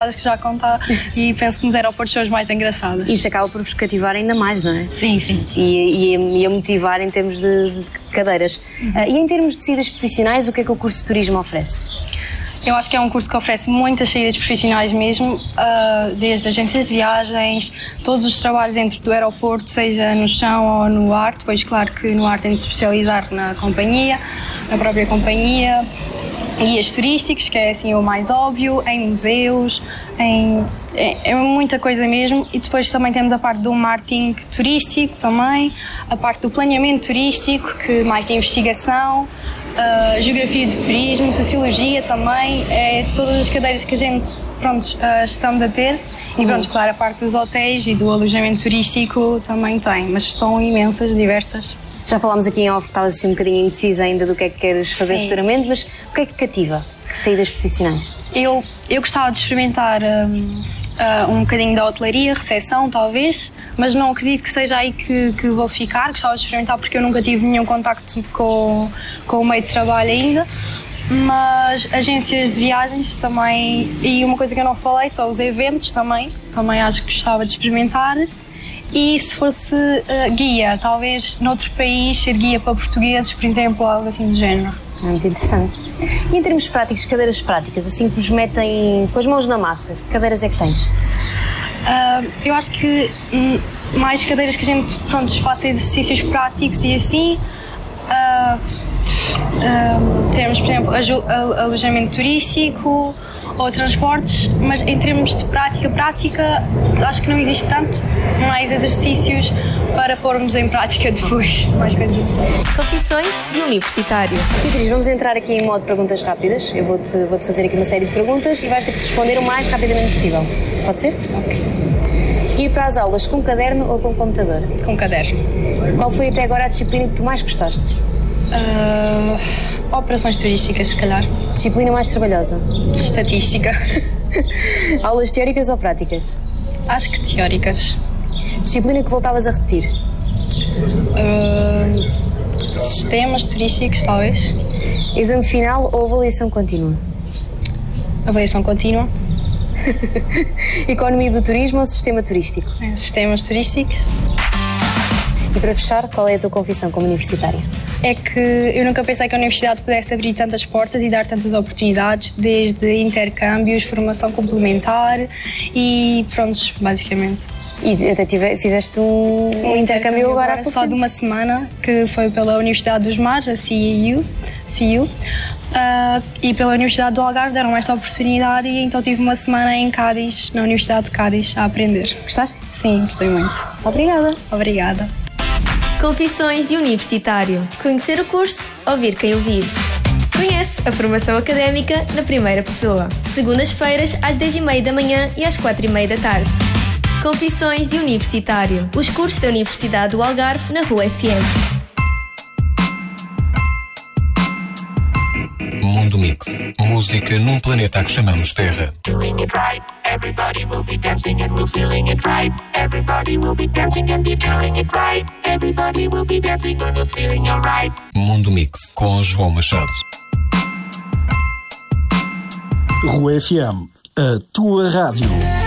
que já conta e penso que nos aeroportos são as mais engraçadas. Isso acaba por vos cativar ainda mais, não é? Sim, sim. E a motivar em termos de cadeiras. E em termos de saídas profissionais, o que é que o curso de turismo oferece? Eu acho que é um curso que oferece muitas saídas profissionais mesmo, desde agências de viagens, todos os trabalhos dentro do aeroporto, seja no chão ou no ar. Depois, claro que no ar tem de se especializar na companhia, na própria companhia, guias turísticos, que é assim o mais óbvio, em museus, é muita coisa mesmo. E depois também temos a parte do marketing turístico também, a parte do planeamento turístico, que mais de investigação, geografia de turismo, sociologia também, todas as cadeiras que a gente, estamos a ter. E claro, a parte dos hotéis e do alojamento turístico também tem, mas são imensas, diversas. Já falámos aqui em off, estavas assim um bocadinho indecisa ainda do que é que queres fazer futuramente, mas o que é que te cativa? Que saídas profissionais? Eu gostava de experimentar um bocadinho da hotelaria, recepção talvez, mas não acredito que seja aí que vou ficar. Gostava de experimentar porque eu nunca tive nenhum contacto com o meio de trabalho ainda, mas agências de viagens também, e uma coisa que eu não falei são os eventos também acho que gostava de experimentar. E se fosse guia, talvez noutro país, ser guia para portugueses, por exemplo, algo assim do género. É muito interessante. E em termos práticos, cadeiras práticas, assim que vos metem com as mãos na massa, que cadeiras é que tens? Eu acho que mais cadeiras que a gente faça exercícios práticos e assim. Temos, por exemplo, alojamento turístico ou transportes, mas em termos de prática, acho que não existe tanto mais exercícios para pormos em prática depois, mais coisas assim. Confissões de universitário. Beatriz, vamos entrar aqui em modo perguntas rápidas. Eu vou-te fazer aqui uma série de perguntas e vais ter que responder o mais rapidamente possível. Pode ser? Ok. Ir para as aulas com caderno ou com computador? Com caderno. Qual foi até agora a disciplina que tu mais gostaste? Operações turísticas, se calhar. Disciplina mais trabalhosa? Estatística. Aulas teóricas ou práticas? Acho que teóricas. Disciplina que voltavas a repetir? Sistemas turísticos, talvez. Exame final ou avaliação contínua? Avaliação contínua. Economia do turismo ou sistema turístico? Sistemas turísticos. E para fechar, qual é a tua confissão como universitária? É que eu nunca pensei que a universidade pudesse abrir tantas portas e dar tantas oportunidades, desde intercâmbios, formação complementar e prontos, basicamente. E até fizeste um intercâmbio agora há pouco só tempo. de uma semana, que foi pela Universidade dos Mares, a CEU, e pela Universidade do Algarve deram esta oportunidade e então tive uma semana em Cádiz, na Universidade de Cádiz, a aprender. Gostaste? Sim, gostei muito. Obrigada. Obrigada. Confissões de universitário. Conhecer o curso, ouvir quem o vive. Conhece a formação académica na primeira pessoa. Segundas-feiras às 10h30 da manhã e às 4h30 da tarde. Confissões de universitário. Os cursos da Universidade do Algarve na Rua FM. Mundo Mix. Música num planeta a que chamamos Terra. Everybody will be dancing and we're feeling it right. Everybody will be dancing and be feeling it right. Everybody will be dancing and we're feeling alright. Mundo Mix com João Machado. Rua FM, a tua rádio.